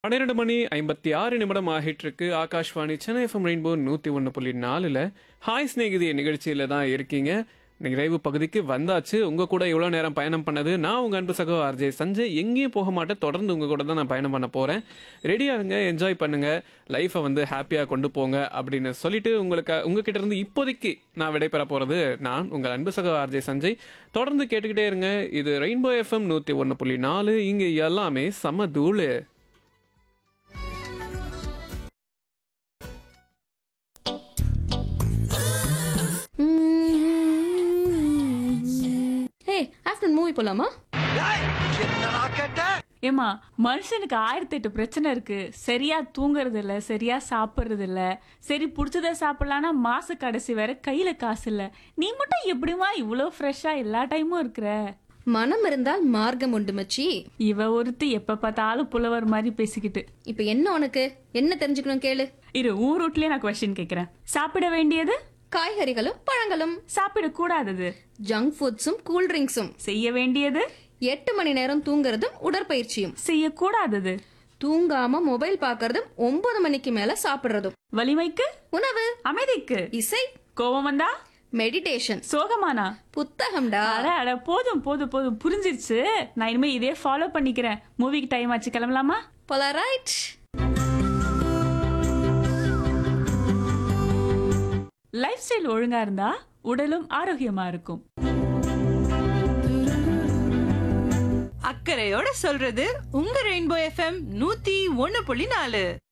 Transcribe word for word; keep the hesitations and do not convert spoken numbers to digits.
பன்னிரண்டு மணி ஐம்பத்தி ஆறு நிமிடம் ஆகிட்டு இருக்கு. ஆகாஷ்வாணி சென்னை எஃப்எம் ரெயின்போ நூற்றி ஒன்று புள்ளி நாலில் ஹாய் ஸ்நேகிதி நிகழ்ச்சியில் தான் இருக்கீங்க. நிறைவு பகுதிக்கு வந்தாச்சு. உங்கள் கூட எவ்வளோ நேரம் பயணம் பண்ணது நான் உங்கள் அன்பு சகோ ஆர்ஜே சஞ்சய். எங்கேயும் போக மாட்டேன், தொடர்ந்து உங்கள் கூட தான் நான் பயணம் பண்ண போகிறேன். ரெடியாக இருங்க, என்ஜாய் பண்ணுங்கள், லைஃப்பை வந்து ஹாப்பியாக கொண்டு போங்க அப்படின்னு சொல்லிட்டு உங்களுக்கு உங்ககிட்ட இருந்து இப்போதைக்கு நான் விடைபெற போகிறது நான் உங்கள் அன்பு சகோ ஆர்ஜே சஞ்சய். தொடர்ந்து கேட்டுக்கிட்டே இருங்க. இது ரெயின்போ எஃப்எம் நூற்றி ஒன்று புள்ளி நாலு. இங்கே எல்லாமே சம தூளு. ஆஃப்டர்நூன் மூவி போலாமா? ஏமா, மனுஷனுக்கு ஆயிரத்தி எட்டு பிரச்சனை இருக்கு. சரியா தூங்குறது இல்ல, சரியா சாப்பிடுறது இல்ல, சரி புடிச்சத சாப்பிடலான்னா மாச கடைசி வேற கையில காசு இல்ல. நீ மட்டும் எப்படிமா இவ்வளோ ஃப்ரெஷ்ஷா எல்லா டைமும் இருக்கிற? மனம் இருந்தால் மார்க்கம் உண்டு மச்சி. இவ ஒருத்தி எப்ப பார்த்தாலும் புலவர் மாதிரி பேசிக்கிட்டு. இப்ப என்ன உனக்கு என்ன தெரிஞ்சுக்கணும் கேளு. இரு, ஊர் ரூட்லயே நான் கொஸ்டின் கேக்குறேன். சாப்பிட வேண்டியது காய்கறிகளும் பழங்களும். சாப்பிடக்கூடாதது ஜங்க் ஃபுட்ஸும் கூல் ட்ரிங்க்ஸும். செய்ய வேண்டியது எட்டு மணி நேரம் தூங்குறதும் உடற்பயிற்சியும். செய்யக்கூடாதது தூங்காம மொபைல் பாக்குறதும் ஒன்பது மணிக்கு மேல சாப்பிடுறதும். வலிமைக்கு உணவு, அமைதிக்கு இசை, கோபம் வந்தா மெடிடேஷன், சோகமானா புத்தகம்டா. அட அட போதும் போதும் போதும் புரிஞ்சிருச்சு. நான் இனிமே இதே ஃபாலோ பண்ணிக்கிறேன். மூவிக்கு டைம் ஆச்சு, கிளம்பலாமா? போலரைட். லைஃப் ஸ்டைல் ஒழுங்கா இருந்தா உடலும் ஆரோக்கியமா இருக்கும். அக்கறையோட சொல்றது உங்க ரெயின்போ எஃப்எம் நூத்தி ஒன்னு புள்ளி நாலு.